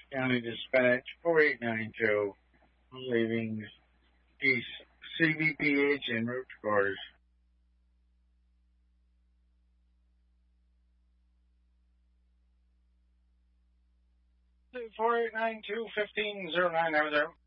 County Dispatch 4892, leaving East CVPH en route to quarters. 4892 1509, over there.